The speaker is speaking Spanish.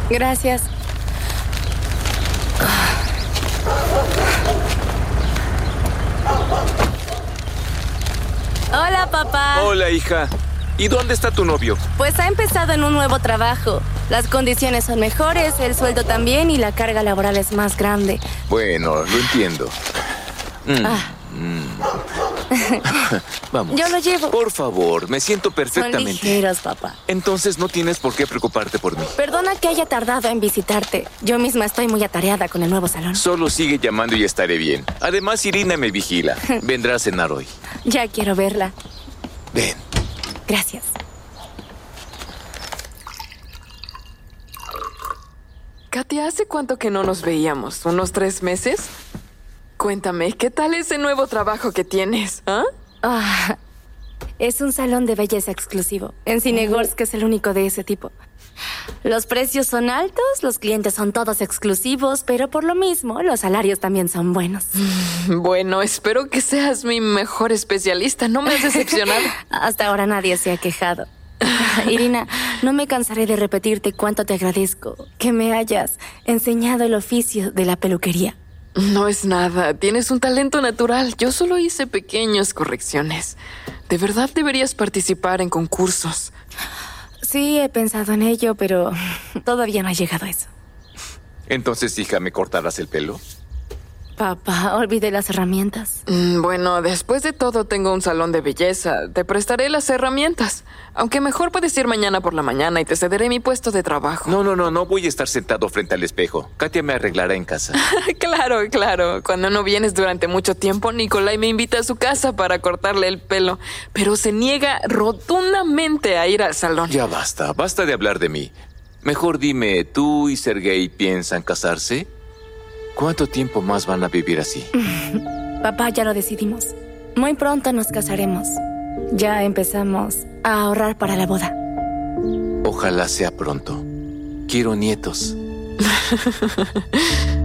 Gracias. Hola, papá. Hola, hija. ¿Y dónde está tu novio? Pues ha empezado en un nuevo trabajo. Las condiciones son mejores, el sueldo también y la carga laboral es más grande. Bueno, lo entiendo. Vamos. Yo lo llevo. Por favor, me siento Son perfectamente. ligeros, papá. Entonces no tienes por qué preocuparte por mí. Perdona que haya tardado en visitarte. Yo misma estoy muy atareada con el nuevo salón. Solo sigue llamando y estaré bien. Además, Irina me vigila. Vendrá a cenar hoy. Ya quiero verla. Ven. Gracias. Katia, ¿hace cuánto que no nos veíamos? ¿Unos 3 meses? Cuéntame, ¿qué tal ese nuevo trabajo que tienes? Es un salón de belleza exclusivo. En Cinegorsk, que es el único de ese tipo. Los precios son altos, los clientes son todos exclusivos, pero por lo mismo, los salarios también son buenos. Bueno, espero que seas mi mejor especialista. No me has decepcionado. Hasta ahora nadie se ha quejado. Irina, no me cansaré de repetirte cuánto te agradezco que me hayas enseñado el oficio de la peluquería. No es nada. Tienes un talento natural. Yo solo hice pequeñas correcciones. De verdad deberías participar en concursos. Sí, he pensado en ello, pero todavía no ha llegado a eso. Entonces, hija, ¿me cortarás el pelo? Papá, olvidé las herramientas. Bueno, después de todo tengo un salón de belleza. Te prestaré las herramientas. Aunque mejor puedes ir mañana por la mañana y te cederé mi puesto de trabajo. No voy a estar sentado frente al espejo. Katia me arreglará en casa. Claro. Cuando no vienes durante mucho tiempo, Nikolai me invita a su casa para cortarle el pelo. Pero se niega rotundamente a ir al salón. Ya basta de hablar de mí. Mejor dime, ¿tú y Sergei piensan casarse? ¿Cuánto tiempo más van a vivir así? Papá, ya lo decidimos. Muy pronto nos casaremos. Ya empezamos a ahorrar para la boda. Ojalá sea pronto. Quiero nietos.